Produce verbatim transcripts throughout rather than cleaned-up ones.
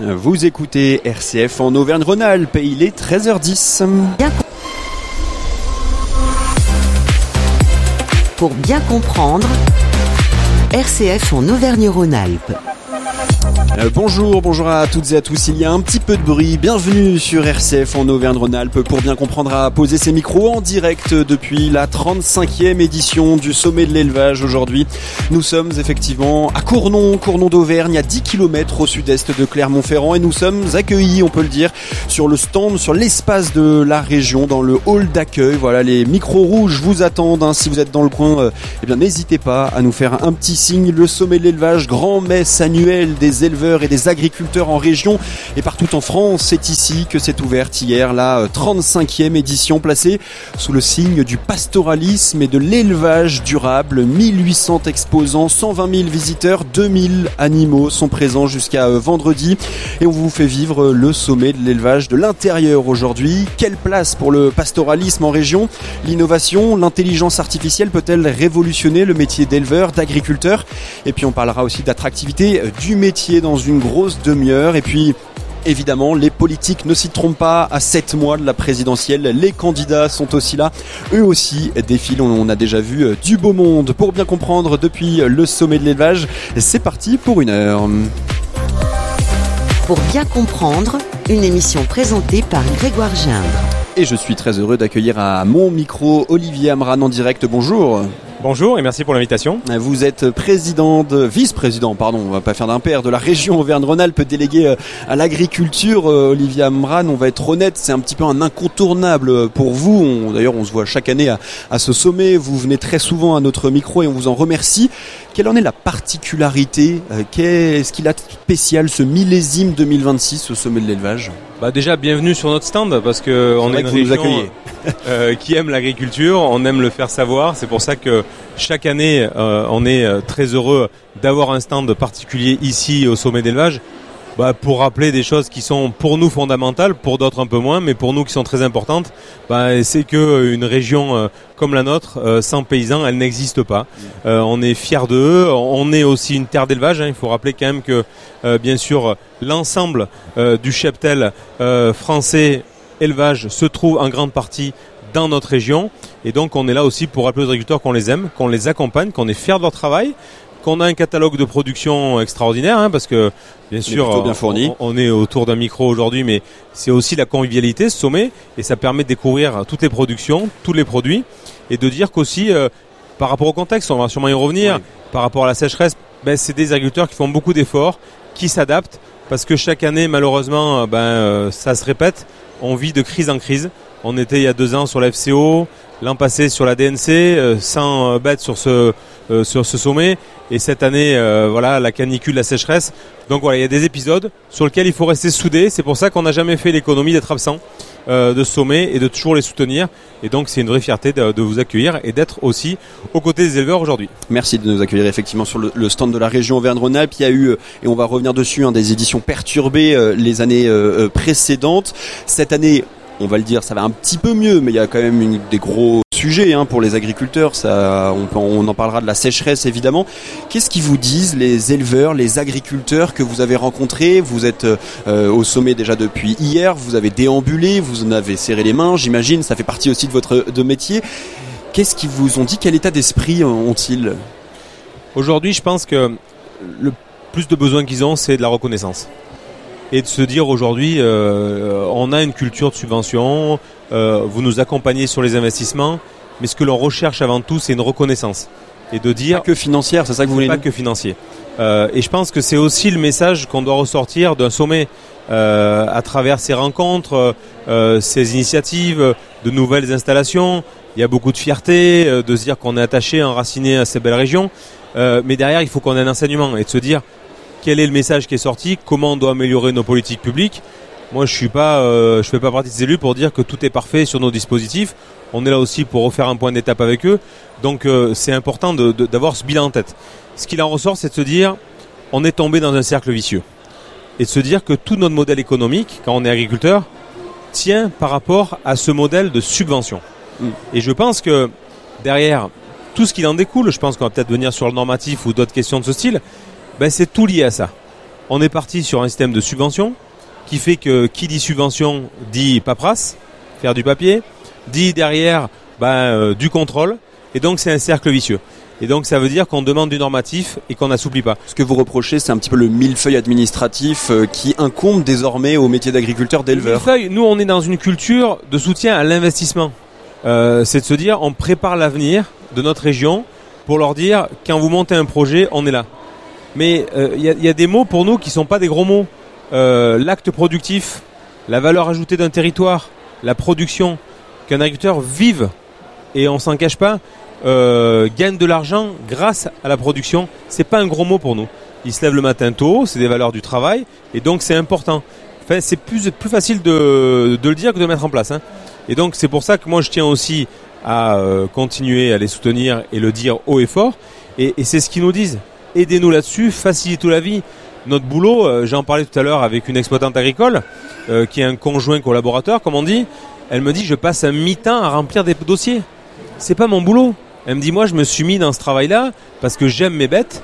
Vous écoutez R C F en Auvergne-Rhône-Alpes et il est treize heures dix. Bien. Pour bien comprendre, R C F en Auvergne-Rhône-Alpes. Euh, bonjour, bonjour à toutes et à tous. Il y a un petit peu de bruit. Bienvenue sur R C F en Auvergne-Rhône-Alpes pour bien comprendre à poser ses micros en direct depuis la trente-cinquième édition du Sommet de l'élevage aujourd'hui. Nous sommes effectivement à Cournon, Cournon d'Auvergne, à dix kilomètres au sud-est de Clermont-Ferrand et nous sommes accueillis, on peut le dire, sur le stand, sur l'espace de la région, dans le hall d'accueil. Voilà, les micros rouges vous attendent. Hein. Si vous êtes dans le coin, euh, eh bien n'hésitez pas à nous faire un petit signe. Le Sommet de l'élevage, grand messe annuelle des éleveurs et des agriculteurs en région et partout en France. C'est ici que s'est ouverte hier la trente-cinquième édition placée sous le signe du pastoralisme et de l'élevage durable. mille huit cents exposants, cent vingt mille visiteurs, deux mille animaux sont présents jusqu'à vendredi et on vous fait vivre le sommet de l'élevage de l'intérieur aujourd'hui. Quelle place pour le pastoralisme en région? L'innovation, l'intelligence artificielle peut-elle révolutionner le métier d'éleveur, d'agriculteur? Et puis on parlera aussi d'attractivité du métier dans une grosse demi-heure. Et puis évidemment, les politiques ne s'y trompent pas. À sept mois de la présidentielle, les candidats sont aussi là. Eux aussi défilent. On a déjà vu du beau monde. Pour bien comprendre depuis le sommet de l'élevage, c'est parti pour une heure. Pour bien comprendre, une émission présentée par Grégoire Gindre. Et je suis très heureux d'accueillir à mon micro Olivier Amran en direct. Bonjour. Bonjour et merci pour l'invitation. Vous êtes président, de, vice-président, pardon, on va pas faire d'impair, de la région Auvergne-Rhône-Alpes, délégué à l'agriculture. Olivier Amran, on va être honnête, c'est un petit peu un incontournable pour vous. On, d'ailleurs, on se voit chaque année à, à ce sommet. Vous venez très souvent à notre micro et on vous en remercie. Quelle en est la particularité? Qu'est-ce qu'il a de spécial ce millésime deux mille vingt-six au sommet de l'élevage? Bah déjà, bienvenue sur notre stand parce que on est une région euh, qui aime l'agriculture, on aime le faire savoir. C'est pour ça que chaque année, euh, on est très heureux d'avoir un stand particulier ici au sommet d'élevage. Bah, pour rappeler des choses qui sont pour nous fondamentales, pour d'autres un peu moins, mais pour nous qui sont très importantes, bah, c'est que une région euh, comme la nôtre, euh, sans paysans, elle n'existe pas. Euh, on est fiers d'eux, on est aussi une terre d'élevage. Hein. Il faut rappeler quand même que, euh, bien sûr, l'ensemble euh, du cheptel euh, français élevage se trouve en grande partie dans notre région. Et donc, on est là aussi pour rappeler aux agriculteurs qu'on les aime, qu'on les accompagne, qu'on est fiers de leur travail, qu'on a un catalogue de production extraordinaire, hein, parce que bien sûr bien fourni. On, on est autour d'un micro aujourd'hui, mais c'est aussi la convivialité, ce sommet, et ça permet de découvrir toutes les productions, tous les produits, et de dire qu'aussi, euh, par rapport au contexte, on va sûrement y revenir, oui. Par rapport à la sécheresse, ben, c'est des agriculteurs qui font beaucoup d'efforts, qui s'adaptent, parce que chaque année, malheureusement, ben, euh, ça se répète, on vit de crise en crise. On était il y a deux ans sur la F C O, l'an passé sur la D N C, euh, cent euh, bêtes sur ce euh, sur ce sommet, et cette année, euh, voilà, la canicule, la sécheresse. Donc voilà, il y a des épisodes sur lesquels il faut rester soudé. C'est pour ça qu'on n'a jamais fait l'économie d'être absent euh, de ce sommet et de toujours les soutenir. Et donc c'est une vraie fierté de, de vous accueillir et d'être aussi aux côtés des éleveurs aujourd'hui. Merci de nous accueillir effectivement sur le, le stand de la région Auvergne-Rhône-Alpes. Il y a eu, et on va revenir dessus, hein, des éditions perturbées euh, les années euh, précédentes. Cette année, on va le dire, ça va un petit peu mieux, mais il y a quand même une, des gros sujets hein, pour les agriculteurs. Ça, on, on en parlera de la sécheresse évidemment. Qu'est-ce qu'ils vous disent les éleveurs, les agriculteurs que vous avez rencontrés? Vous êtes euh, au sommet déjà depuis hier, vous avez déambulé, vous en avez serré les mains, j'imagine, ça fait partie aussi de votre de métier. Qu'est-ce qu'ils vous ont dit? Quel état d'esprit ont-ils? Aujourd'hui, je pense que le plus de besoin qu'ils ont, c'est de la reconnaissance. Et de se dire aujourd'hui, euh, on a une culture de subvention, euh, vous nous accompagnez sur les investissements, mais ce que l'on recherche avant tout, c'est une reconnaissance. Et de dire... Pas que financière, c'est ça que vous voulez dire? Pas que financier. Euh, et je pense que c'est aussi le message qu'on doit ressortir d'un sommet euh, à travers ces rencontres, euh, ces initiatives, de nouvelles installations. Il y a beaucoup de fierté, euh, de se dire qu'on est attaché, enraciné à ces belles régions. Euh, mais derrière, il faut qu'on ait un enseignement et de se dire... Quel est le message qui est sorti? Comment on doit améliorer nos politiques publiques? Moi, je suis pas, euh, je fais pas partie des élus pour dire que tout est parfait sur nos dispositifs. On est là aussi pour refaire un point d'étape avec eux. Donc, euh, c'est important de, de, d'avoir ce bilan en tête. Ce qu'il en ressort, c'est de se dire, on est tombé dans un cercle vicieux, et de se dire que tout notre modèle économique, quand on est agriculteur, tient par rapport à ce modèle de subvention. Mmh. Et je pense que derrière tout ce qui en découle, je pense qu'on va peut-être venir sur le normatif ou d'autres questions de ce style. Ben c'est tout lié à ça. on est parti sur un système de subvention qui fait que qui dit subvention dit paperasse, faire du papier, dit derrière ben, euh, du contrôle, et donc c'est un cercle vicieux. Et donc ça veut dire qu'on demande du normatif et qu'on n'assouplit pas. Ce que vous reprochez, c'est un petit peu le millefeuille administratif euh, qui incombe désormais au métier d'agriculteur, d'éleveur. Millefeuille, nous on est dans une culture de soutien à l'investissement. Euh, c'est de se dire on prépare l'avenir de notre région pour leur dire quand vous montez un projet, on est là. Mais il euh, y, y a des mots pour nous qui sont pas des gros mots. Euh, l'acte productif, la valeur ajoutée d'un territoire, la production, qu'un agriculteur vive, et on s'en cache pas, Euh, gagne de l'argent grâce à la production, c'est pas un gros mot pour nous. Il se lève le matin tôt, c'est des valeurs du travail, et donc c'est important. Enfin, c'est plus plus facile de, de le dire que de le mettre en place. Hein. Et donc c'est pour ça que moi je tiens aussi à euh, continuer à les soutenir et le dire haut et fort. Et, et c'est ce qu'ils nous disent. Aidez-nous là-dessus, facilitez la vie. Notre boulot, euh, j'en parlais tout à l'heure avec une exploitante agricole, euh, qui est un conjoint collaborateur, comme on dit. Elle me dit, je passe un mi-temps à remplir des dossiers. C'est pas mon boulot. Elle me dit, moi, je me suis mis dans ce travail-là parce que j'aime mes bêtes.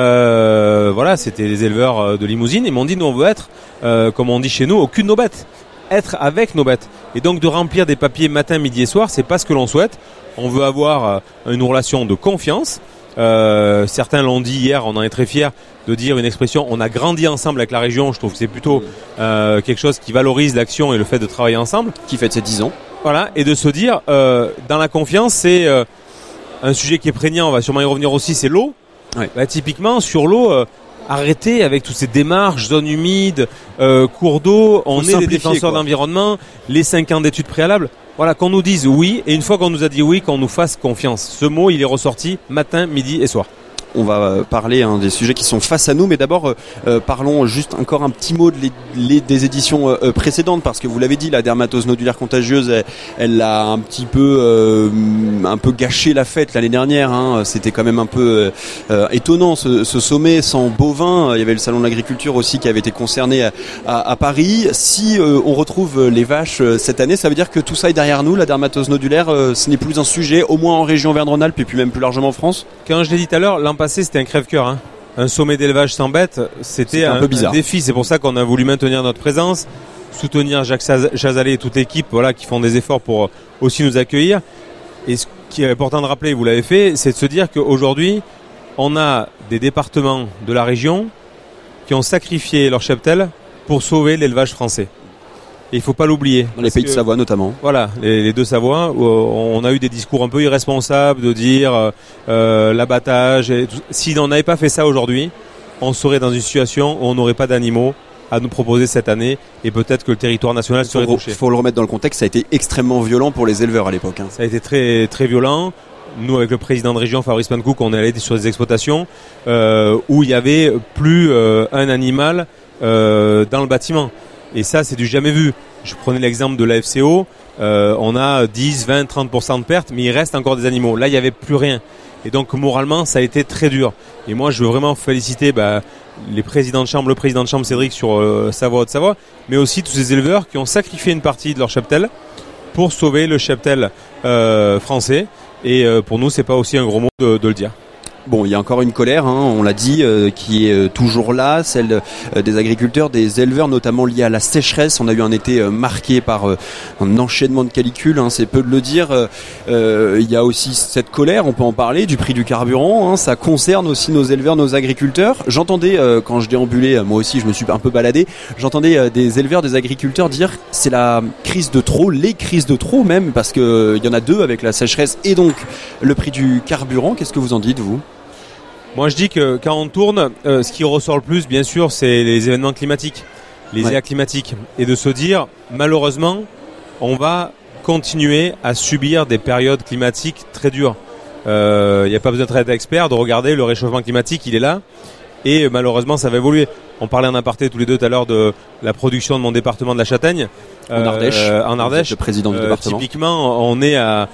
Euh, voilà, c'était des éleveurs de limousine. Ils m'ont dit, nous, on veut être, euh, comme on dit chez nous, au cul de nos bêtes. Être avec nos bêtes. Et donc, de remplir des papiers matin, midi et soir, c'est pas ce que l'on souhaite. On veut avoir une relation de confiance. Euh, certains l'ont dit hier, on en est très fiers de dire une expression, on a grandi ensemble avec la région. Je trouve que c'est plutôt euh, quelque chose qui valorise l'action et le fait de travailler ensemble. Qui fête ses dix ans. Voilà, et de se dire, euh, dans la confiance, c'est... Euh, un sujet qui est prégnant, on va sûrement y revenir aussi, c'est l'eau. Ouais. Bah, typiquement, sur l'eau, euh, arrêtez avec toutes ces démarches, zones humides, euh, cours d'eau, on est des défenseurs d'environnement, les cinq ans d'études préalables. Voilà, qu'on nous dise oui, et une fois qu'on nous a dit oui, qu'on nous fasse confiance. Ce mot, il est ressorti matin, midi et soir. On va parler hein, des sujets qui sont face à nous, mais d'abord euh, parlons juste encore un petit mot de les, les, des éditions euh, précédentes, parce que vous l'avez dit, la dermatose nodulaire contagieuse, elle, elle a un petit peu, euh, un peu gâché la fête l'année dernière. Hein. C'était quand même un peu euh, étonnant ce, ce sommet sans bovins. Il y avait le salon de l'agriculture aussi qui avait été concerné à, à, à Paris. Si euh, on retrouve les vaches euh, cette année, ça veut dire que tout ça est derrière nous. La dermatose nodulaire, euh, ce n'est plus un sujet, au moins en région Auvergne-Rhône-Alpes et puis même plus largement en France. Quand je l'ai dit tout à l'heure, l'an passé c'était un crève-cœur. Hein. Un sommet d'élevage sans bêtes, c'était, c'était un, un, peu bizarre. Un défi. C'est pour ça qu'on a voulu maintenir notre présence, soutenir Jacques Chazalet et toute l'équipe, voilà, qui font des efforts pour aussi nous accueillir. Et ce qui est important de rappeler, vous l'avez fait, c'est de se dire qu'aujourd'hui, on a des départements de la région qui ont sacrifié leur cheptel pour sauver l'élevage français. Et il ne faut pas l'oublier. Dans les pays que, de Savoie notamment. Voilà, les, les deux Savoies, où on a eu des discours un peu irresponsables de dire euh, l'abattage. Et tout. Si on n'avait pas fait ça aujourd'hui, on serait dans une situation où on n'aurait pas d'animaux à nous proposer cette année, et peut-être que le territoire national serait touché. Il faut le remettre dans le contexte, ça a été extrêmement violent pour les éleveurs à l'époque. Hein. Ça a été très, très violent. Nous, avec le président de région, Fabrice Pankouk, on est allé sur des exploitations euh, où il y avait plus euh, un animal euh, dans le bâtiment. Et ça, c'est du jamais vu. Je prenais l'exemple de l'A F C O. Euh, on a dix, vingt, trente pour cent de pertes, mais il reste encore des animaux. Là, il n'y avait plus rien. Et donc, moralement, ça a été très dur. Et moi, je veux vraiment féliciter bah, les présidents de chambre, le président de chambre Cédric sur euh, Savoie-Haute-Savoie, mais aussi tous ces éleveurs qui ont sacrifié une partie de leur cheptel pour sauver le cheptel euh, français. Et euh, pour nous, c'est pas aussi un gros mot de, de le dire. Bon, il y a encore une colère, hein, on l'a dit, euh, qui est euh, toujours là, celle euh, des agriculteurs, des éleveurs, notamment liée à la sécheresse. On a eu un été euh, marqué par euh, un enchaînement de canicules, hein, c'est peu de le dire. Euh, il y a aussi cette colère, on peut en parler, du prix du carburant. Hein, ça concerne aussi nos éleveurs, nos agriculteurs. J'entendais, euh, quand je déambulais, moi aussi je me suis un peu baladé, j'entendais euh, des éleveurs, des agriculteurs dire c'est la crise de trop, les crises de trop même, parce qu'il euh, y en a deux avec la sécheresse et donc le prix du carburant. Qu'est-ce que vous en dites, vous ? Moi, je dis que quand on tourne, euh, ce qui ressort le plus, bien sûr, c'est les événements climatiques, les aléas climatiques. Et de se dire, malheureusement, on va continuer à subir des périodes climatiques très dures. Il euh, n'y a pas besoin d'être expert, de regarder le réchauffement climatique, il est là. Et malheureusement, ça va évoluer. On parlait en aparté tous les deux tout à l'heure de la production de mon département de la Châtaigne. En Ardèche. Euh, en Ardèche. Le président du euh, département. Typiquement, on est à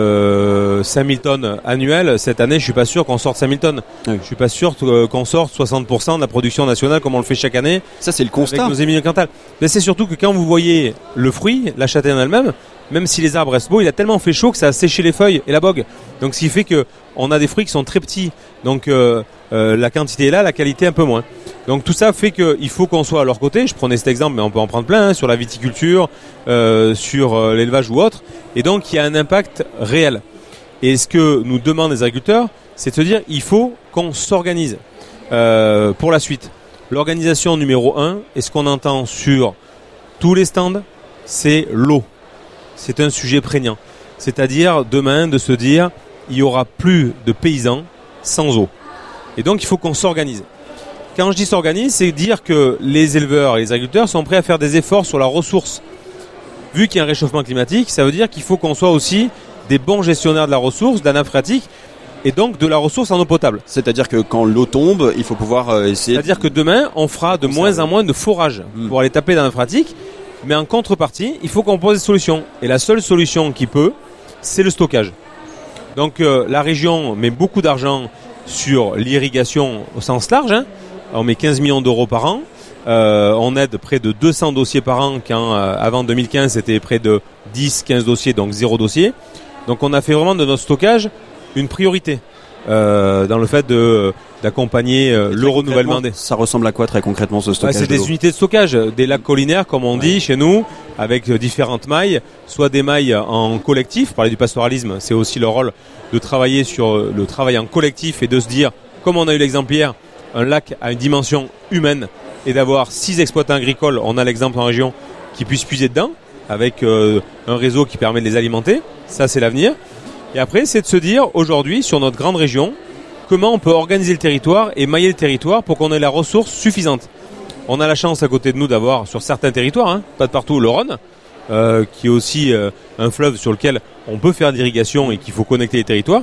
euh, cinq mille tonnes annuelles. Cette année, je suis pas sûr qu'on sorte cinq mille tonnes. Oui. Je suis pas sûr qu'on sorte soixante pour cent de la production nationale comme on le fait chaque année. Ça, c'est le constat. Avec nos émissions quintales. Mais c'est surtout que quand vous voyez le fruit, la châtaigne elle-même, même si les arbres restent beaux, il a tellement fait chaud que ça a séché les feuilles et la bogue. Donc, ce qui fait que on a des fruits qui sont très petits. Donc, euh, euh, la quantité est là, la qualité un peu moins. Donc tout ça fait qu'il faut qu'on soit à leur côté. Je prenais cet exemple, mais on peut en prendre plein, hein, sur la viticulture, euh, sur euh, l'élevage ou autre. Et donc il y a un impact réel. Et ce que nous demandent les agriculteurs, c'est de se dire il faut qu'on s'organise euh, pour la suite. L'organisation numéro un, et ce qu'on entend sur tous les stands, c'est l'eau. C'est un sujet prégnant. C'est-à-dire demain de se dire il n'y aura plus de paysans sans eau. Et donc il faut qu'on s'organise. Quand je dis s'organise, c'est dire que les éleveurs et les agriculteurs sont prêts à faire des efforts sur la ressource. Vu qu'il y a un réchauffement climatique, ça veut dire qu'il faut qu'on soit aussi des bons gestionnaires de la ressource, de la nappe phréatique, et donc de la ressource en eau potable. C'est-à-dire que quand l'eau tombe, il faut pouvoir euh, essayer... C'est-à-dire que demain, on fera de moins en moins de forage mmh. pour aller taper dans la nappe phréatique, mais en contrepartie, il faut qu'on pose des solutions. Et la seule solution qui peut, c'est le stockage. Donc euh, la région met beaucoup d'argent sur l'irrigation au sens large, hein. On met quinze millions d'euros par an, euh, on aide près de deux cents dossiers par an, quand euh, avant deux mille quinze c'était près de dix à quinze dossiers, donc zéro dossier. Donc on a fait vraiment de notre stockage une priorité euh, dans le fait de, d'accompagner euh, le renouvellement des... Ça ressemble à quoi très concrètement ce stockage? Ouais, c'est des unités de stockage, des lacs collinaires comme on dit ouais. chez nous, avec différentes mailles, soit des mailles en collectif, parler du pastoralisme, c'est aussi le rôle de travailler sur le travail en collectif et de se dire, comme on a eu l'exemple hier, un lac a une dimension humaine et d'avoir six exploitants agricoles, on a l'exemple en région, qui puissent puiser dedans avec euh, un réseau qui permet de les alimenter. Ça, c'est l'avenir. Et après, c'est de se dire, aujourd'hui, sur notre grande région, comment on peut organiser le territoire et mailler le territoire pour qu'on ait la ressource suffisante. On a la chance à côté de nous d'avoir, sur certains territoires, hein, pas de partout, le Rhône, euh, qui est aussi euh, un fleuve sur lequel on peut faire de l'irrigation et qu'il faut connecter les territoires.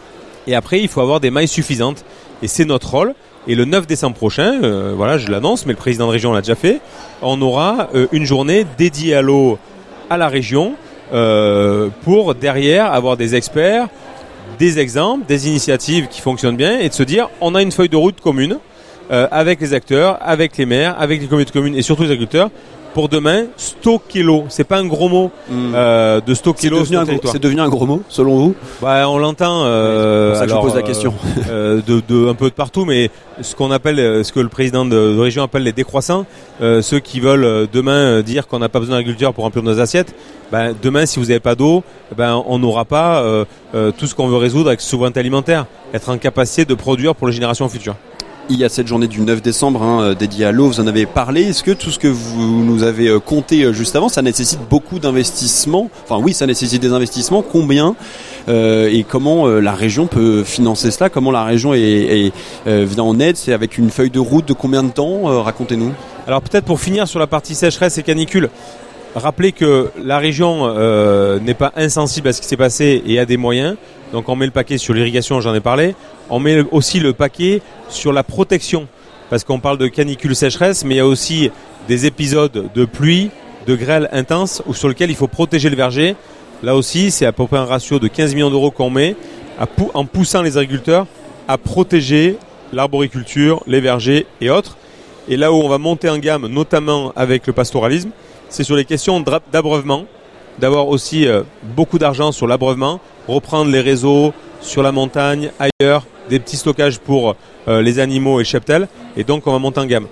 Et après, il faut avoir des mailles suffisantes. Et c'est notre rôle. Et le neuf décembre prochain, euh, voilà, je l'annonce, mais le président de région l'a déjà fait, on aura euh, une journée dédiée à l'eau à la région euh, pour derrière avoir des experts, des exemples, des initiatives qui fonctionnent bien et de se dire on a une feuille de route commune euh, avec les acteurs, avec les maires, avec les communautés communes et surtout les agriculteurs pour demain stocker l'eau. C'est pas un gros mot mmh. euh, de stocker l'eau sur le territoire. C'est devenu un gros mot selon vous? Bah, on l'entend. Euh, c'est pour ça que alors, je pose la question. Euh, de, de un peu de partout, mais ce qu'on appelle, ce que le président de, de région appelle les décroissants, euh, ceux qui veulent demain dire qu'on n'a pas besoin d'agriculteurs pour remplir nos assiettes. Ben demain, si vous n'avez pas d'eau, ben on n'aura pas euh, euh, tout ce qu'on veut résoudre avec souveraineté alimentaire, être en capacité de produire pour les générations futures. Il y a cette journée du neuf décembre hein, dédiée à l'eau, vous en avez parlé. Est-ce que tout ce que vous nous avez euh, compté euh, juste avant, ça nécessite beaucoup d'investissements? Enfin oui, ça nécessite des investissements. Combien euh, et comment euh, la région peut financer cela? Comment la région est, est, euh, vient en aide? C'est avec une feuille de route de combien de temps? euh, Racontez-nous. Alors peut-être pour finir sur la partie sécheresse et canicule, rappelez que la région euh, n'est pas insensible à ce qui s'est passé et a des moyens. Donc on met le paquet sur l'irrigation, j'en ai parlé. On met aussi le paquet sur la protection. Parce qu'on parle de canicule sécheresse, mais il y a aussi des épisodes de pluie, de grêle intense, sur lesquels il faut protéger le verger. Là aussi, c'est à peu près un ratio de quinze millions d'euros qu'on met à pou- en poussant les agriculteurs à protéger l'arboriculture, les vergers et autres. Et là où on va monter en gamme, notamment avec le pastoralisme, c'est sur les questions d'abreuvement, d'avoir aussi euh, beaucoup d'argent sur l'abreuvement, reprendre les réseaux sur la montagne, ailleurs, des petits stockages pour euh, les animaux et cheptels, et donc on va monter en gamme.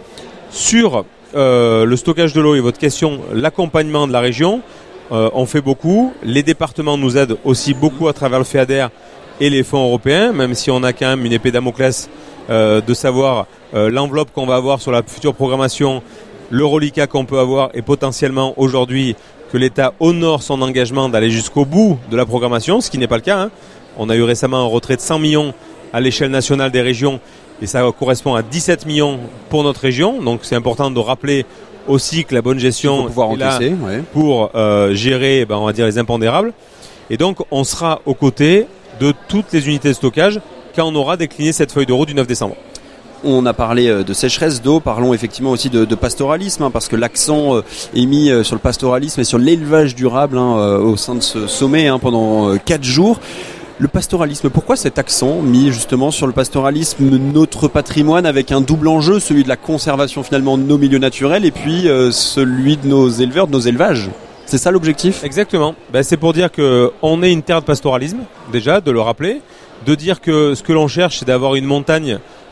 Sur euh, le stockage de l'eau et votre question, l'accompagnement de la région, euh, on fait beaucoup. Les départements nous aident aussi beaucoup à travers le FEADER et les fonds européens, même si on a quand même une épée Damoclès euh, de savoir euh, l'enveloppe qu'on va avoir sur la future programmation, le reliquat qu'on peut avoir et potentiellement aujourd'hui que l'État honore son engagement d'aller jusqu'au bout de la programmation, ce qui n'est pas le cas. Hein. On a eu récemment un retrait de cent millions à l'échelle nationale des régions et ça correspond à dix-sept millions pour notre région. Donc c'est important de rappeler aussi que la bonne gestion pouvoir est là encaisser, ouais. pour euh, gérer, ben, on va dire, les impondérables. Et donc on sera aux côtés de toutes les unités de stockage quand on aura décliné cette feuille de route du neuf décembre. On a parlé de sécheresse, d'eau, parlons effectivement aussi de, de pastoralisme, hein, parce que l'accent est mis sur le pastoralisme et sur l'élevage durable hein, au sein de ce sommet hein, pendant quatre jours. Le pastoralisme, pourquoi cet accent mis justement sur le pastoralisme, notre patrimoine, avec un double enjeu, celui de la conservation finalement de nos milieux naturels et puis euh, celui de nos éleveurs, de nos élevages? C'est ça l'objectif? Exactement. Ben, c'est pour dire qu'on est une terre de pastoralisme, déjà, de le rappeler, de dire que ce que l'on cherche, c'est d'avoir une montagne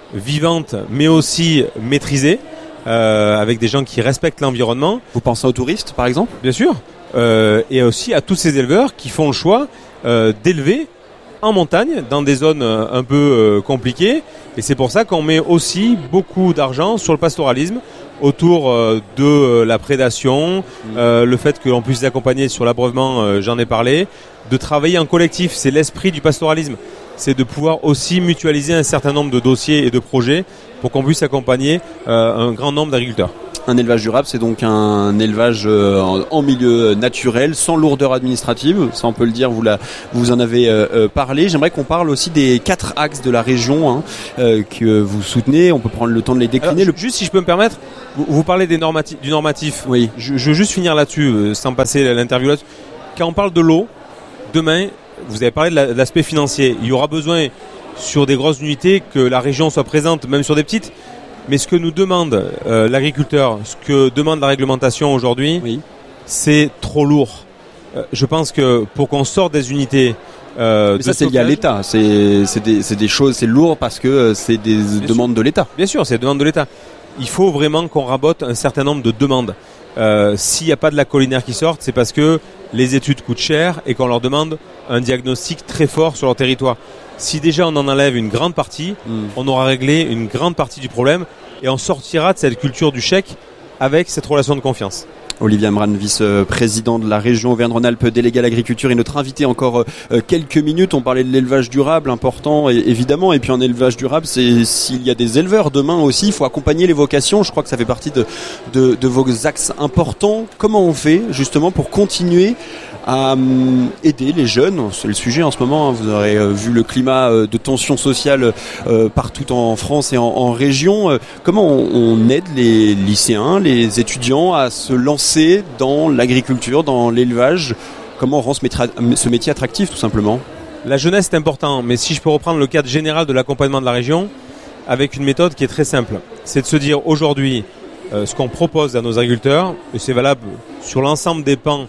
vivante, mais aussi maîtrisée, euh, avec des gens qui respectent l'environnement. Vous pensez aux touristes, par exemple ? Bien sûr, euh, et aussi à tous ces éleveurs qui font le choix euh, d'élever en montagne, dans des zones euh, un peu euh, compliquées. Et c'est pour ça qu'on met aussi beaucoup d'argent sur le pastoralisme, autour euh, de euh, la prédation, euh, le fait que l'on puisse les accompagner sur l'abreuvement, euh, j'en ai parlé, de travailler en collectif, c'est l'esprit du pastoralisme, c'est de pouvoir aussi mutualiser un certain nombre de dossiers et de projets pour qu'on puisse accompagner euh, un grand nombre d'agriculteurs. Un élevage durable, c'est donc un élevage euh, en milieu naturel, sans lourdeur administrative, ça on peut le dire, vous, la, vous en avez euh, parlé. J'aimerais qu'on parle aussi des quatre axes de la région hein, euh, que vous soutenez, on peut prendre le temps de les décliner. Alors, le... Juste si je peux me permettre, vous, vous parlez des normatifs, du normatif, oui. je, je veux juste finir là-dessus, euh, sans passer l'interview là-dessus. Quand on parle de l'eau, demain, vous avez parlé de, la, de l'aspect financier, il y aura besoin sur des grosses unités que la région soit présente, même sur des petites. Mais ce que nous demande euh, l'agriculteur, ce que demande la réglementation aujourd'hui, oui. c'est trop lourd. Euh, je pense que pour qu'on sorte des unités... Euh, Mais ça, c'est lié à l'État. C'est, c'est, des, c'est des choses, c'est lourd parce que c'est des Bien demandes sûr. de l'État. Bien sûr, c'est des demandes de l'État. Il faut vraiment qu'on rabote un certain nombre de demandes. Euh, s'il n'y a pas de la collinaire qui sorte, c'est parce que les études coûtent cher et qu'on leur demande un diagnostic très fort sur leur territoire. Si déjà on en enlève une grande partie, mmh. on aura réglé une grande partie du problème et on sortira de cette culture du chèque avec cette relation de confiance. Olivier Amran, vice-président de la région Auvergne-Rhône-Alpes, délégué à l'agriculture, est notre invité encore euh, quelques minutes. On parlait de l'élevage durable, important et, évidemment, et puis en élevage durable, c'est s'il y a des éleveurs demain aussi, il faut accompagner les vocations. Je crois que ça fait partie de, de, de vos axes importants. Comment on fait justement pour continuer à um, aider les jeunes, c'est le sujet en ce moment, hein. Vous aurez euh, vu le climat euh, de tension sociale euh, partout en France et en, en région. Euh, comment on, on aide les lycéens, les étudiants à se lancer dans l'agriculture, dans l'élevage ? Comment on rend ce métier, ce métier attractif tout simplement ? La jeunesse est important, mais si je peux reprendre le cadre général de l'accompagnement de la région, avec une méthode qui est très simple, c'est de se dire aujourd'hui euh, ce qu'on propose à nos agriculteurs, et c'est valable sur l'ensemble des pans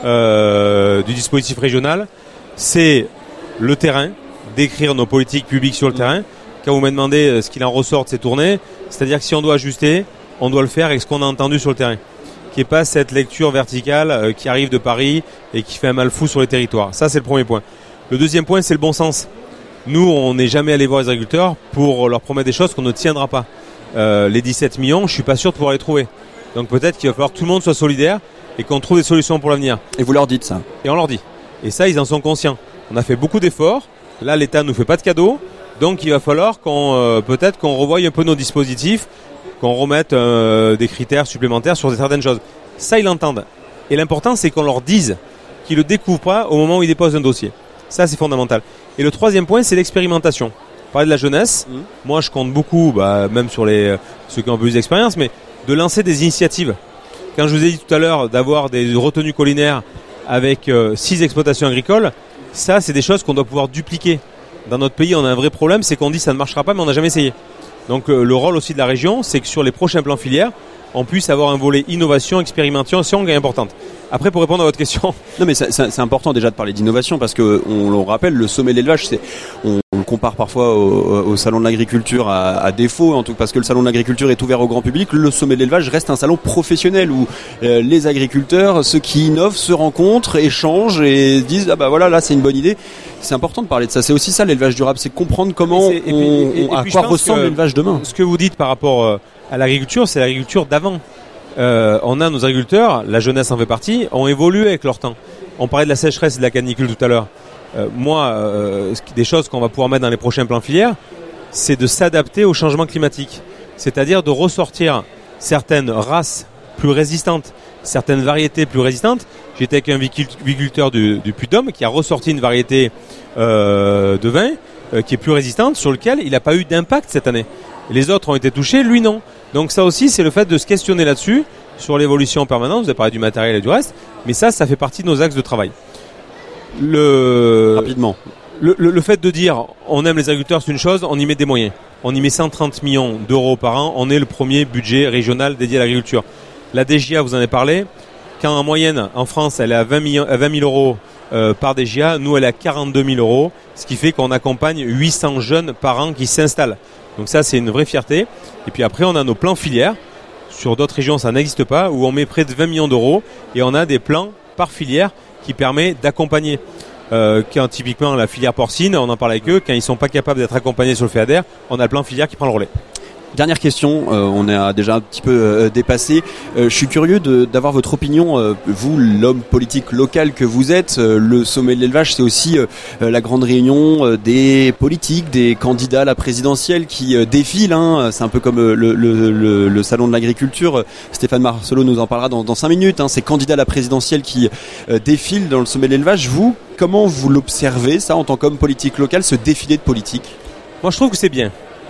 Euh, du dispositif régional, c'est le terrain, d'écrire nos politiques publiques sur le mmh. terrain. Quand vous me demandez ce qu'il en ressort de ces tournées, c'est-à-dire que si on doit ajuster, on doit le faire avec ce qu'on a entendu sur le terrain, qui n'est pas cette lecture verticale euh, qui arrive de Paris et qui fait un mal fou sur les territoires. Ça, c'est le premier point. Le deuxième point, c'est le bon sens. Nous, on n'est jamais allé voir les agriculteurs pour leur promettre des choses qu'on ne tiendra pas. Euh, les dix-sept millions, je suis pas sûr de pouvoir les trouver. Donc peut-être qu'il va falloir que tout le monde soit solidaire et qu'on trouve des solutions pour l'avenir. Et vous leur dites ça ? Et on leur dit. Et ça, ils en sont conscients. On a fait beaucoup d'efforts. Là, l'État nous fait pas de cadeaux. Donc, il va falloir qu'on, euh, peut-être qu'on revoie un peu nos dispositifs, qu'on remette euh, des critères supplémentaires sur certaines choses. Ça, ils l'entendent. Et l'important, c'est qu'on leur dise qu'ils le découvrent pas au moment où ils déposent un dossier. Ça, c'est fondamental. Et le troisième point, c'est l'expérimentation. Parler de la jeunesse. Mmh. Moi, je compte beaucoup, bah, même sur les ceux qui ont un peu plus d'expérience, mais de lancer des initiatives. Quand je vous ai dit tout à l'heure d'avoir des retenues collinaires avec euh, six exploitations agricoles, ça, c'est des choses qu'on doit pouvoir dupliquer. Dans notre pays, on a un vrai problème, c'est qu'on dit ça ne marchera pas, mais on n'a jamais essayé. Donc euh, le rôle aussi de la région, c'est que sur les prochains plans filières, on puisse avoir un volet innovation, expérimentation qui est importante. Après, pour répondre à votre question... Non, mais c'est, c'est important déjà de parler d'innovation parce que on le rappelle, le sommet de l'élevage, c'est, on, on le compare parfois au, au salon de l'agriculture à, à défaut, en tout parce que le salon de l'agriculture est ouvert au grand public. Le sommet de l'élevage reste un salon professionnel où euh, les agriculteurs, ceux qui innovent, se rencontrent, échangent et disent ah bah voilà, là c'est une bonne idée. C'est important de parler de ça. C'est aussi ça l'élevage durable, c'est comprendre comment et puis, on, et, et, on, à et quoi ressemble l'élevage demain. Ce que vous dites par rapport euh, à l'agriculture, c'est l'agriculture d'avant. Euh, on a nos agriculteurs, la jeunesse en fait partie, ont évolué avec leur temps. On parlait de la sécheresse et de la canicule tout à l'heure. Euh, moi, euh, des choses qu'on va pouvoir mettre dans les prochains plans filières, c'est de s'adapter au changement climatique. C'est-à-dire de ressortir certaines races plus résistantes, certaines variétés plus résistantes. J'étais avec un viticulteur du, du Puy-de-Dôme qui a ressorti une variété euh, de vin euh, qui est plus résistante, sur lequel il n'a pas eu d'impact cette année. Les autres ont été touchés, lui non. Donc ça aussi, c'est le fait de se questionner là-dessus, sur l'évolution permanente. Vous avez parlé du matériel et du reste, mais ça, ça fait partie de nos axes de travail. Le... Rapidement. Le, le, le fait de dire on aime les agriculteurs, c'est une chose, on y met des moyens. On y met cent trente millions d'euros par an, on est le premier budget régional dédié à l'agriculture. La D G A, vous en avez parlé, quand en moyenne, en France, elle est à vingt mille euros euh, par D G A, nous, elle est à quarante-deux mille euros, ce qui fait qu'on accompagne huit cents jeunes par an qui s'installent. Donc ça, c'est une vraie fierté. Et puis après, on a nos plans filières. Sur d'autres régions, ça n'existe pas, où on met près de vingt millions d'euros et on a des plans par filière qui permet d'accompagner. Euh, quand typiquement la filière porcine, on en parle avec eux, quand ils ne sont pas capables d'être accompagnés sur le FEADER, on a le plan filière qui prend le relais. Dernière question, euh, on a déjà un petit peu euh, dépassé. Euh, je suis curieux de, d'avoir votre opinion, euh, vous, l'homme politique local que vous êtes. Euh, le sommet de l'élevage, c'est aussi euh, la grande réunion euh, des politiques, des candidats à la présidentielle qui euh, défilent. Hein. C'est un peu comme euh, le, le, le, le salon de l'agriculture. Stéphane Marcelo nous en parlera dans, dans cinq minutes. Hein. Ces candidats à la présidentielle qui euh, défilent dans le sommet de l'élevage. Vous, comment vous l'observez, ça, en tant qu'homme politique local, ce défilé de politique ? Moi, je trouve que c'est bien.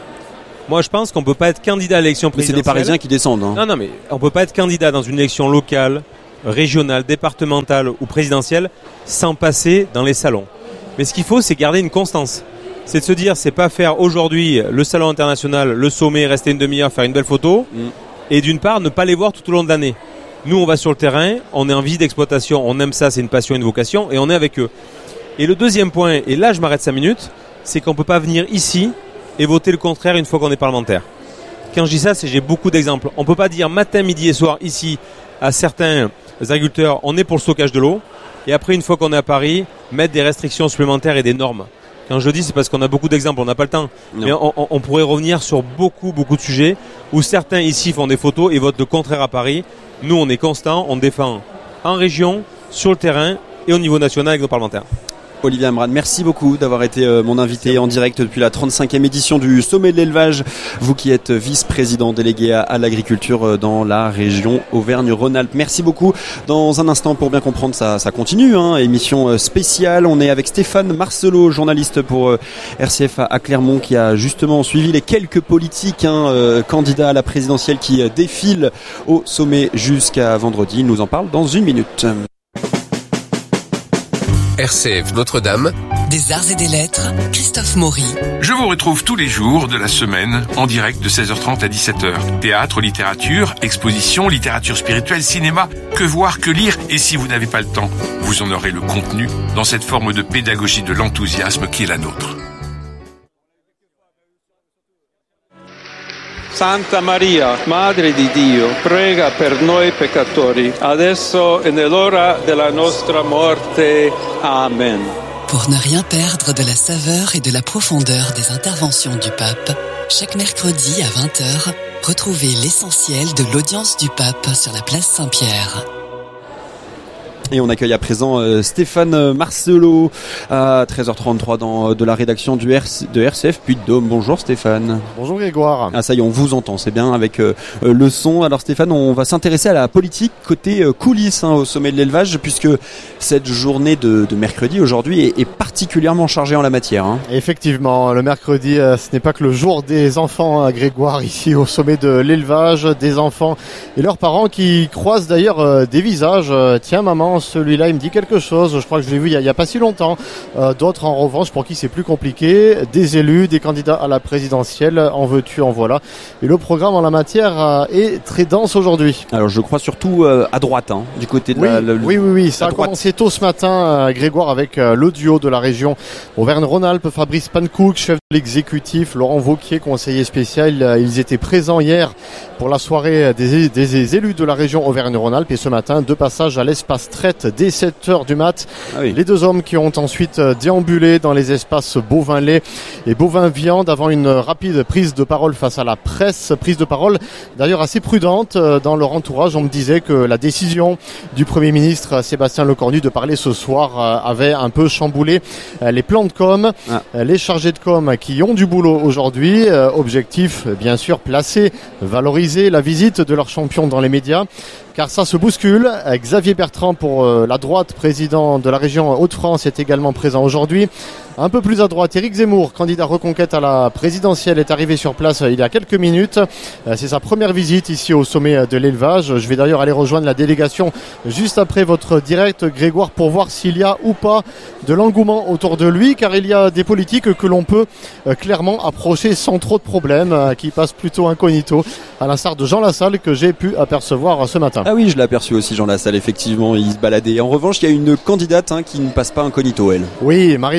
Moi, je pense qu'on peut pas être candidat à l'élection présidentielle. Mais c'est des Parisiens qui descendent. Hein. Non, non, mais on peut pas être candidat dans une élection locale, régionale, départementale ou présidentielle sans passer dans les salons. Mais ce qu'il faut, c'est garder une constance. C'est de se dire, c'est pas faire aujourd'hui le salon international, le sommet, rester une demi-heure, faire une belle photo, mm. et d'une part, ne pas les voir tout au long de l'année. Nous, on va sur le terrain, on est en visite d'exploitation, on aime ça, c'est une passion, une vocation, et on est avec eux. Et le deuxième point, et là, je m'arrête cinq minutes, c'est qu'on peut pas venir ici et voter le contraire une fois qu'on est parlementaire. Quand je dis ça, c'est j'ai beaucoup d'exemples. On ne peut pas dire matin, midi et soir ici à certains agriculteurs, on est pour le stockage de l'eau, et après une fois qu'on est à Paris, mettre des restrictions supplémentaires et des normes. Quand je le dis, c'est parce qu'on a beaucoup d'exemples, on n'a pas le temps. Non. Mais on, on, on pourrait revenir sur beaucoup, beaucoup de sujets où certains ici font des photos et votent le contraire à Paris. Nous, on est constant, on défend en région, sur le terrain et au niveau national avec nos parlementaires. Olivier Amran, merci beaucoup d'avoir été euh, mon invité en direct depuis la trente-cinquième édition du Sommet de l'élevage. Vous qui êtes vice-président délégué à, à l'agriculture euh, dans la région Auvergne-Rhône-Alpes. Merci beaucoup. Dans un instant, pour bien comprendre, ça, ça continue. Hein, émission euh, spéciale. On est avec Stéphane Marcelo, journaliste pour euh, R C F à, à Clermont, qui a justement suivi les quelques politiques hein, euh, candidats à la présidentielle qui euh, défilent au sommet jusqu'à vendredi. Il nous en parle dans une minute. R C F Notre-Dame. Des arts et des lettres, Christophe Maury. Je vous retrouve tous les jours de la semaine en direct de seize heures trente à dix-sept heures. Théâtre, littérature, exposition, littérature spirituelle, cinéma, que voir, que lire. Et si vous n'avez pas le temps, vous en aurez le contenu dans cette forme de pédagogie de l'enthousiasme qui est la nôtre. Santa Maria, Madre di Dio, prega per noi peccatori, adesso e nell'ora della nostra morte. Amen. Pour ne rien perdre de la saveur et de la profondeur des interventions du pape, chaque mercredi à vingt heures, retrouvez l'essentiel de l'audience du pape sur la place Saint-Pierre. Et on accueille à présent euh, Stéphane Marcelo à treize heures trente-trois dans, euh, de la rédaction du R C, de R C F Puy-de-Dôme. Bonjour Stéphane. Bonjour Grégoire. Ah ça y est, on vous entend, c'est bien avec euh, le son. Alors Stéphane, on va s'intéresser à la politique côté euh, coulisses hein, au sommet de l'élevage, puisque cette journée de, de mercredi aujourd'hui est, est particulièrement chargée en la matière. Hein. Effectivement, le mercredi, euh, ce n'est pas que le jour des enfants, hein, Grégoire, ici au sommet de l'élevage, des enfants et leurs parents qui croisent d'ailleurs euh, des visages. Euh, tiens maman, celui-là il me dit quelque chose, je crois que je l'ai vu il n'y a, a pas si longtemps. Euh, d'autres en revanche pour qui c'est plus compliqué, des élus, des candidats à la présidentielle, en veux-tu, en voilà. Et le programme en la matière euh, est très dense aujourd'hui. Alors je crois surtout euh, à droite, hein, du côté de oui, la... Le, oui, oui, oui, ça a droite. Commencé tôt ce matin, euh, Grégoire, avec euh, le duo de la région Auvergne-Rhône-Alpes, Fabrice Pankouk, chef de l'exécutif, Laurent Wauquiez, conseiller spécial. Euh, ils étaient présents hier pour la soirée des, des, des élus de la région Auvergne-Rhône-Alpes et ce matin, deux passages à l'espace traite dès sept heures du mat. Ah oui. Les deux hommes qui ont ensuite déambulé dans les espaces bovin-lait et bovin-viande avant une rapide prise de parole face à la presse. Prise de parole d'ailleurs assez prudente dans leur entourage. On me disait que la décision du Premier ministre Sébastien Lecornu de parler ce soir avait un peu chamboulé les plans de com, ah. les chargés de com qui ont du boulot aujourd'hui. Objectif bien sûr placer, valoriser la visite de leur champion dans les médias. Car ça se bouscule. Xavier Bertrand pour la droite, président de la région Hauts-de-France, est également présent aujourd'hui. Un peu plus à droite, Éric Zemmour, candidat Reconquête à la présidentielle, est arrivé sur place il y a quelques minutes. C'est sa première visite ici au sommet de l'élevage. Je vais d'ailleurs aller rejoindre la délégation juste après votre direct, Grégoire, pour voir s'il y a ou pas de l'engouement autour de lui, car il y a des politiques que l'on peut clairement approcher sans trop de problèmes, qui passent plutôt incognito, à l'instar de Jean Lassalle que j'ai pu apercevoir ce matin. Ah oui, je l'ai aperçu aussi, Jean Lassalle, effectivement, il se baladait. En revanche, il y a une candidate hein, qui ne passe pas incognito, elle. Oui, Marine Le Pen,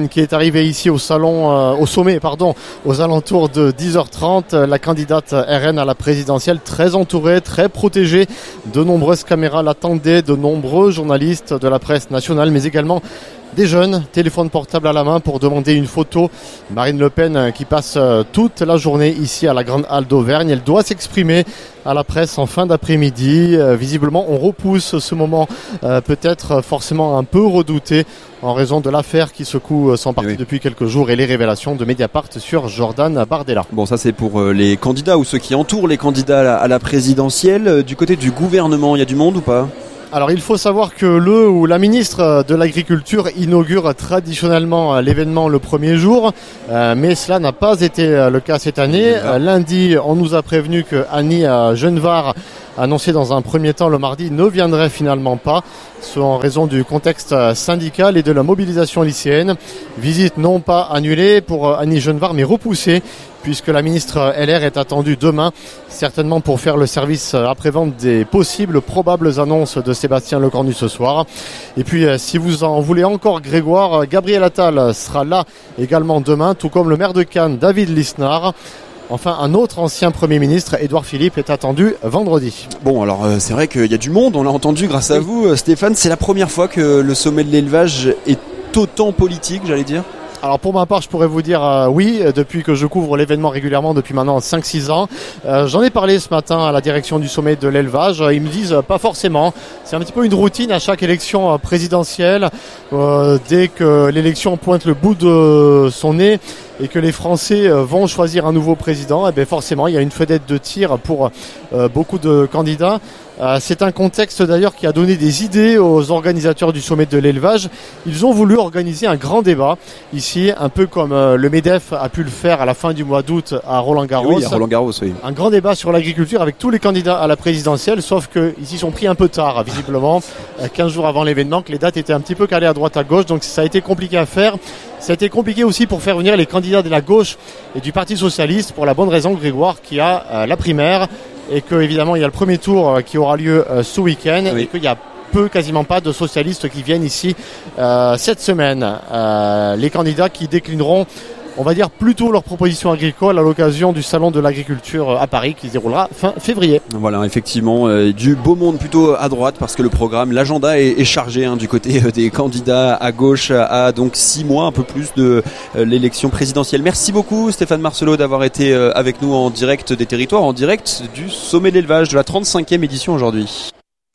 Pen qui est arrivée ici au salon, euh, au sommet, pardon, aux alentours de dix heures trente. La candidate R N à la présidentielle, très entourée, très protégée. De nombreuses caméras l'attendaient, de nombreux journalistes de la presse nationale, mais également des jeunes, téléphone portable à la main pour demander une photo. Marine Le Pen qui passe toute la journée ici à la Grande Halle d'Auvergne. Elle doit s'exprimer à la presse en fin d'après-midi. Euh, visiblement, on repousse ce moment euh, peut-être forcément un peu redouté en raison de l'affaire qui secoue son parti oui. depuis quelques jours et les révélations de Mediapart sur Jordan Bardella. Bon, ça c'est pour euh, les candidats ou ceux qui entourent les candidats à la, à la présidentielle. Euh, du côté du gouvernement, il y a du monde ou pas ? Alors il faut savoir que le ou la ministre de l'Agriculture inaugure traditionnellement l'événement le premier jour, euh, mais cela n'a pas été le cas cette année. Euh, lundi, on nous a prévenu que Annie Genevard, annoncée dans un premier temps le mardi, ne viendrait finalement pas, ce en raison du contexte syndical et de la mobilisation lycéenne. Visite non pas annulée pour Annie Genevard, mais repoussée, puisque la ministre L R est attendue demain, certainement pour faire le service après-vente des possibles, probables annonces de Sébastien Lecornu ce soir. Et puis, si vous en voulez encore, Grégoire, Gabriel Attal sera là également demain, tout comme le maire de Cannes, David Lisnard. Enfin, un autre ancien Premier ministre, Édouard Philippe, est attendu vendredi. Bon, alors euh, c'est vrai qu'il y a du monde, on l'a entendu grâce à vous, euh, Stéphane. C'est la première fois que le sommet de l'élevage est autant politique, j'allais dire. Alors pour ma part, je pourrais vous dire euh, oui, depuis que je couvre l'événement régulièrement depuis maintenant cinq six ans. Euh, j'en ai parlé ce matin à la direction du sommet de l'élevage. Ils me disent euh, pas forcément. C'est un petit peu une routine à chaque élection euh, présidentielle. Euh, dès que l'élection pointe le bout de son nez et que les Français euh, vont choisir un nouveau président, eh bien forcément, il y a une fenêtre de tir pour euh, beaucoup de candidats. Euh, c'est un contexte d'ailleurs qui a donné des idées aux organisateurs du sommet de l'élevage. Ils ont voulu organiser un grand débat ici, un peu comme euh, le MEDEF a pu le faire à la fin du mois d'août à Roland-Garros. Oui, à Roland-Garros, oui. Un grand débat sur l'agriculture avec tous les candidats à la présidentielle, sauf qu'ils s'y sont pris un peu tard, visiblement, quinze jours avant l'événement, que les dates étaient un petit peu calées à droite à gauche, donc ça a été compliqué à faire. Ça a été compliqué aussi pour faire venir les candidats de la gauche et du Parti Socialiste, pour la bonne raison, Grégoire, qui a euh, la primaire, et que évidemment il y a le premier tour euh, qui aura lieu euh, ce week-end, oui. Et qu'il y a peu, quasiment pas de socialistes qui viennent ici euh, cette semaine. Euh, les candidats qui déclineront, on va dire, plutôt leur proposition agricole à l'occasion du salon de l'agriculture à Paris qui se déroulera fin février. Voilà, effectivement, euh, du beau monde plutôt à droite parce que le programme, l'agenda est, est chargé hein, du côté euh, des candidats à gauche à, à donc six mois, un peu plus de euh, l'élection présidentielle. Merci beaucoup Stéphane Marcelot d'avoir été euh, avec nous en direct des territoires, en direct du sommet de l'élevage de la trente-cinquième édition aujourd'hui.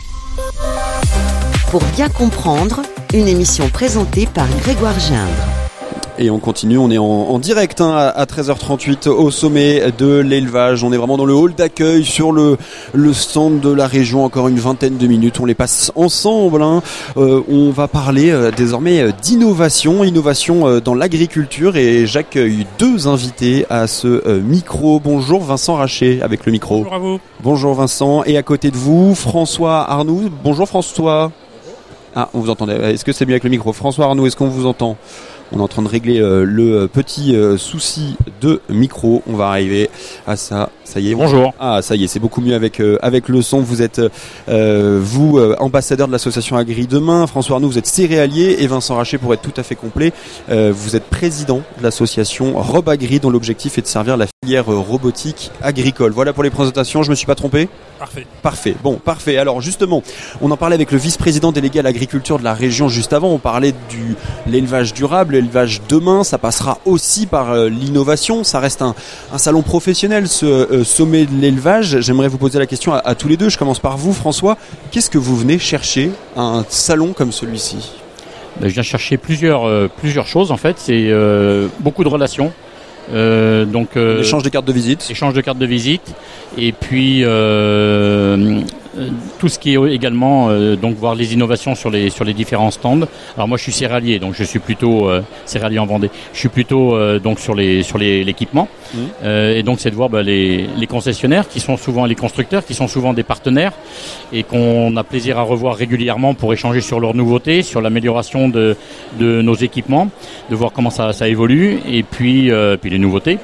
Pour bien comprendre, une émission présentée par Grégoire Gindre. Et on continue, on est en, en direct hein, à treize heures trente-huit au sommet de l'élevage. On est vraiment dans le hall d'accueil sur le, le stand de la région, encore une vingtaine de minutes. On les passe ensemble. Hein. Euh, on va parler euh, désormais euh, d'innovation, innovation euh, dans l'agriculture. Et j'accueille deux invités à ce euh, micro. Bonjour Vincent Racher avec le micro. Bonjour à vous. Bonjour Vincent. Et à côté de vous, François Arnoux. Bonjour François. Ah, on vous entendait. Est-ce que c'est mieux avec le micro? François Arnoux, est-ce qu'on vous entend? On est en train de régler euh, le petit euh, souci de micro. On va arriver à ça. Ça y est. Bonjour. Ah, ça y est, c'est beaucoup mieux avec euh, avec le son. Vous êtes euh, vous euh, ambassadeur de l'association Agri Demain. François Arnoux, vous êtes céréalier, et Vincent Racher, pour être tout à fait complet, euh, vous êtes président de l'association Robagri, dont l'objectif est de servir la filière euh, robotique agricole. Voilà pour les présentations. Je me suis pas trompé? Parfait. Parfait. Bon, parfait. Alors justement, on en parlait avec le vice-président délégué à l'agriculture de la région juste avant. On parlait du l'élevage durable, l'élevage demain. Ça passera aussi par euh, l'innovation. Ça reste un, un salon professionnel, ce euh, sommet de l'élevage. J'aimerais vous poser la question à, à tous les deux. Je commence par vous, François. Qu'est-ce que vous venez chercher à un salon comme celui-ci? Ben, je viens chercher plusieurs euh, plusieurs choses en fait. C'est euh, beaucoup de relations. Euh, donc euh, échange de cartes de visite. Échange de cartes de visite. Et puis euh, tout ce qui est également euh, donc voir les innovations sur les sur les différents stands. Alors moi je suis céréalier, donc je suis plutôt euh, céréalier en Vendée. Je suis plutôt euh, donc sur les sur les l'équipement. Mmh. Euh, et donc c'est de voir bah, les les concessionnaires qui sont souvent les constructeurs, qui sont souvent des partenaires et qu'on a plaisir à revoir régulièrement pour échanger sur leurs nouveautés, sur l'amélioration de de nos équipements, de voir comment ça ça évolue et puis euh, puis les nouveautés.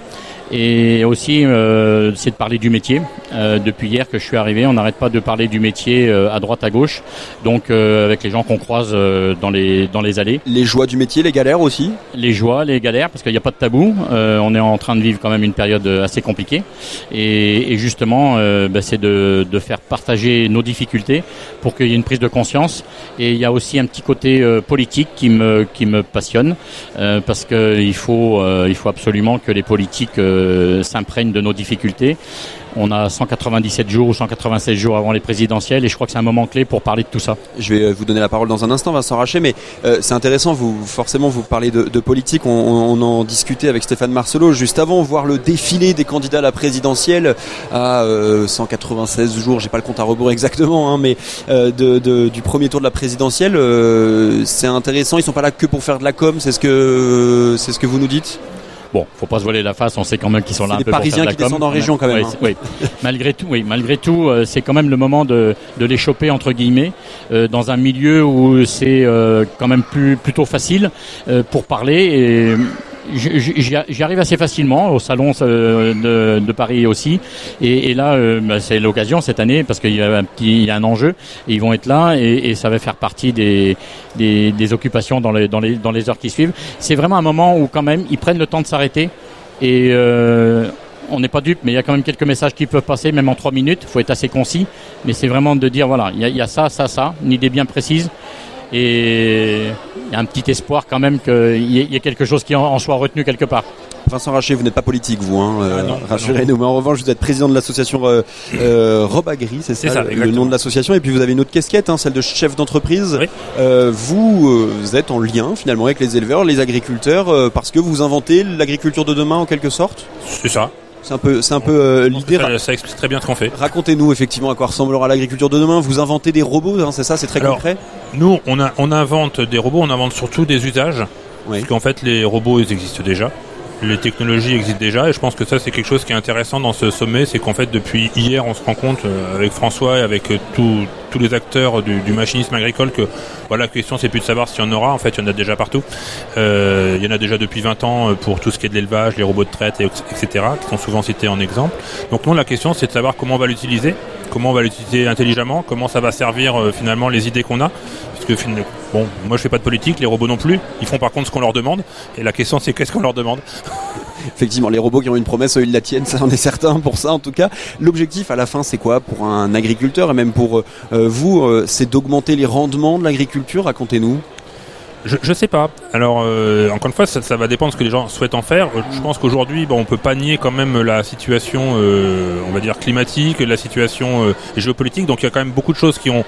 Et aussi, euh, c'est de parler du métier. Euh, depuis hier que je suis arrivé, on n'arrête pas de parler du métier euh, à droite, à gauche. Donc, euh, avec les gens qu'on croise euh, dans les dans les allées. Les joies du métier, les galères aussi. Les joies, les galères, parce qu'il n'y a pas de tabou. Euh, on est en train de vivre quand même une période assez compliquée. Et, et justement, euh, bah, c'est de, de faire partager nos difficultés pour qu'il y ait une prise de conscience. Et il y a aussi un petit côté euh, politique qui me qui me passionne, euh, parce que il faut euh, il faut absolument que les politiques euh, s'imprègnent de nos difficultés. On a cent quatre-vingt-dix-sept jours ou cent quatre-vingt-seize jours avant les présidentielles et je crois que c'est un moment clé pour parler de tout ça. Je vais vous donner la parole dans un instant, Vincent Rachet, mais euh, c'est intéressant, vous forcément vous parlez de, de politique, on, on en discutait avec Stéphane Marcelot juste avant, voir le défilé des candidats à la présidentielle à euh, cent quatre-vingt-seize jours, j'ai pas le compte à rebours exactement, hein, mais euh, de, de, du premier tour de la présidentielle, euh, c'est intéressant, ils sont pas là que pour faire de la com, c'est ce que, euh, c'est ce que vous nous dites ? Bon, faut pas se voiler la face, on sait quand même qu'ils sont là un peu pour faire de la com. C'est des Parisiens qui descendent en région quand même. Oui, hein. oui. malgré tout, oui, malgré tout, euh, c'est quand même le moment de, de les choper entre guillemets euh, dans un milieu où c'est euh, quand même plus plutôt facile euh, pour parler. Et j'y arrive assez facilement au salon de, de Paris aussi. Et, et là, euh, bah, c'est l'occasion cette année parce qu'il y a un petit, il y a un enjeu. Et ils vont être là et, et ça va faire partie des, des, des occupations dans les, dans les, dans les heures qui suivent. C'est vraiment un moment où quand même ils prennent le temps de s'arrêter et euh, on n'est pas dupe, mais il y a quand même quelques messages qui peuvent passer, même en trois minutes. Il faut être assez concis, mais c'est vraiment de dire voilà, il y a, il y a ça, ça, ça, une idée bien précise. Et il y a un petit espoir quand même qu'il y, y ait quelque chose qui en, en soit retenu quelque part. Vincent Rachet, vous n'êtes pas politique, vous, hein, euh, ah rassurez-nous. Mais en revanche, vous êtes président de l'association euh, euh, Robagri, c'est ça, ça le exactement. nom de l'association. Et puis vous avez une autre casquette, hein, celle de chef d'entreprise. Oui. Euh, vous, euh, vous êtes en lien finalement avec les éleveurs, les agriculteurs, euh, parce que vous inventez l'agriculture de demain en quelque sorte. C'est ça. C'est un peu, c'est un peu euh, l'idée. Ça, ça explique très bien ce qu'on fait. Racontez-nous effectivement à quoi ressemblera l'agriculture de demain. Vous inventez des robots, hein, c'est ça, c'est très Alors, concret. Nous, on, a, on invente des robots, on invente surtout des usages, oui. Parce qu'en fait, les robots, ils existent déjà. Les technologies existent déjà et je pense que ça c'est quelque chose qui est intéressant dans ce sommet, c'est qu'en fait depuis hier on se rend compte euh, avec François et avec euh, tout, tous les acteurs du, du machinisme agricole que voilà, la question c'est plus de savoir s'il y en aura, en fait il y en a déjà partout. Euh, il y en a déjà depuis vingt ans pour tout ce qui est de l'élevage, les robots de traite, et, etc. qui sont souvent cités en exemple. Donc nous la question c'est de savoir comment on va l'utiliser, comment on va l'utiliser intelligemment, comment ça va servir euh, finalement les idées qu'on a. Parce que bon, moi je fais pas de politique, les robots non plus, ils font par contre ce qu'on leur demande et la question c'est qu'est-ce qu'on leur demande. Effectivement, les robots qui ont une promesse, ils la tiennent, ça on est certain pour ça en tout cas. L'objectif à la fin c'est quoi pour un agriculteur et même pour euh, vous, euh, c'est d'augmenter les rendements de l'agriculture, racontez-nous. Je, je sais pas. Alors euh, encore une fois, ça, ça va dépendre de ce que les gens souhaitent en faire. Je pense qu'aujourd'hui, bon, on peut pas nier quand même la situation, euh, on va dire climatique, la situation euh, géopolitique. Donc il y a quand même beaucoup de choses qui ont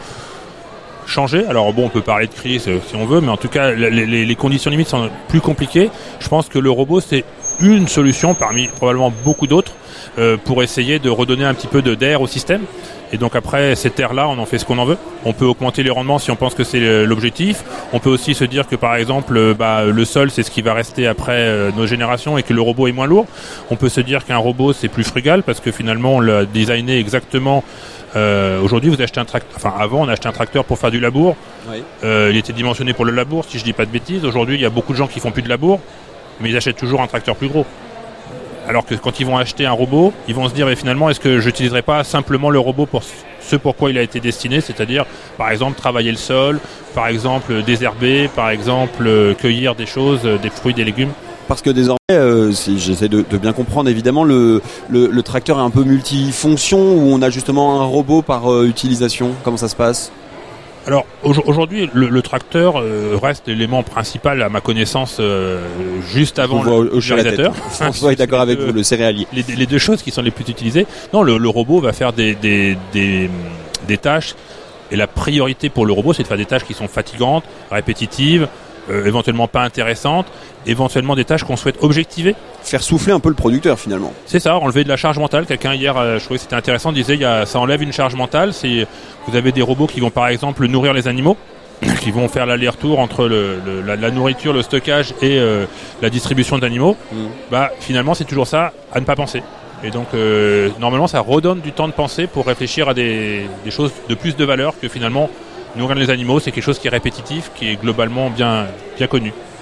changé. Alors bon, on peut parler de crise si on veut, mais en tout cas, les, les, les conditions limites sont plus compliquées. Je pense que le robot, c'est une solution parmi probablement beaucoup d'autres euh, pour essayer de redonner un petit peu de d'air au système. Et donc après, cette air-là, on en fait ce qu'on en veut. On peut augmenter les rendements si on pense que c'est l'objectif. On peut aussi se dire que par exemple, bah, le sol, c'est ce qui va rester après euh, nos générations et que le robot est moins lourd. On peut se dire qu'un robot, c'est plus frugal parce que finalement, on l'a designé exactement. Euh, aujourd'hui, vous achetez un tracteur. Enfin, avant, on achetait un tracteur pour faire du labour. Oui. Euh, il était dimensionné pour le labour, si je dis pas de bêtises. Aujourd'hui, il y a beaucoup de gens qui font plus de labour, mais ils achètent toujours un tracteur plus gros. Alors que quand ils vont acheter un robot, ils vont se dire, mais finalement, est-ce que j'utiliserai pas simplement le robot pour ce pourquoi il a été destiné, c'est-à-dire, par exemple, travailler le sol, par exemple, désherber, par exemple, cueillir des choses, des fruits, des légumes. Parce que désormais, euh, si j'essaie de, de bien comprendre, évidemment, le, le, le tracteur est un peu multifonction où on a justement un robot par euh, utilisation. Comment ça se passe ? Alors aujourd'hui, le, le tracteur euh, reste l'élément principal à ma connaissance euh, juste avant le pulvérisateur. François est d'accord avec vous, le céréalier. Les, les deux choses qui sont les plus utilisées. Non, le, le robot va faire des, des, des, des tâches et la priorité pour le robot, c'est de faire des tâches qui sont fatigantes, répétitives, euh, éventuellement pas intéressantes, éventuellement des tâches qu'on souhaite objectiver. Faire souffler un peu le producteur finalement. C'est ça, enlever de la charge mentale. Quelqu'un hier, euh, je trouvais que c'était intéressant, disait il y a, ça enlève une charge mentale. C'est, vous avez des robots qui vont par exemple nourrir les animaux, qui vont faire l'aller-retour entre le, le, la, la nourriture, le stockage et euh, la distribution d'animaux. Mmh. Bah finalement c'est toujours ça à ne pas penser. Et donc euh, normalement ça redonne du temps de penser pour réfléchir à des, des choses de plus de valeur que finalement nourrir les animaux. C'est quelque chose qui est répétitif, qui est globalement bien, bien connu.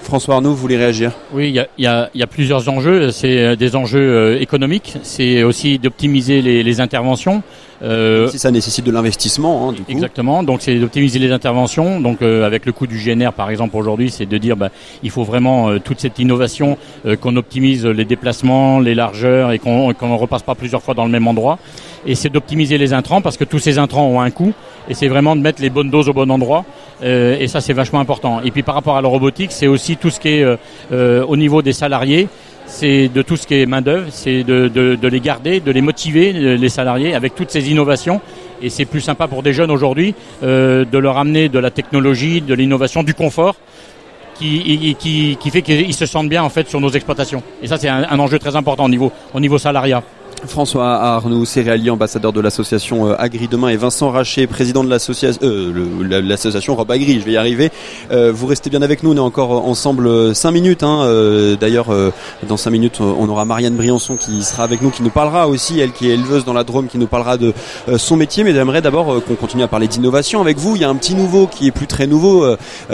François Arnaud, vous voulez réagir? Oui, il y a, y, a, y a plusieurs enjeux. C'est des enjeux euh, économiques, c'est aussi d'optimiser les, les interventions. Euh, si ça nécessite de l'investissement, hein, du coup. Exactement. Donc c'est d'optimiser les interventions. Donc euh, avec le coût du G N R par exemple aujourd'hui, c'est de dire bah il faut vraiment euh, toute cette innovation euh, qu'on optimise les déplacements, les largeurs et qu'on qu'on ne repasse pas plusieurs fois dans le même endroit. Et c'est d'optimiser les intrants parce que tous ces intrants ont un coût et c'est vraiment de mettre les bonnes doses au bon endroit. Euh, et ça c'est vachement important. Et puis par rapport à la robotique, c'est aussi tout ce qui est euh, euh, au niveau des salariés. C'est de tout ce qui est main-d'œuvre, c'est de, de, de les garder, de les motiver, les salariés, avec toutes ces innovations. Et c'est plus sympa pour des jeunes aujourd'hui euh, de leur amener de la technologie, de l'innovation, du confort, qui, qui, qui fait qu'ils se sentent bien en fait sur nos exploitations. Et ça, c'est un, un enjeu très important au niveau, au niveau salariat. François Arnaud, céréalier, ambassadeur de l'association Agri Demain, et Vincent Racher, président de l'association euh, le, l'association Rob Agri. Je vais y arriver. Euh, vous restez bien avec nous. On est encore ensemble cinq minutes. Hein. Euh, d'ailleurs, euh, dans cinq minutes, on aura Marianne Briançon qui sera avec nous, qui nous parlera aussi, elle qui est éleveuse dans la Drôme, qui nous parlera de euh, son métier. Mais j'aimerais d'abord euh, qu'on continue à parler d'innovation avec vous. Il y a un petit nouveau qui est plus très nouveau. Euh,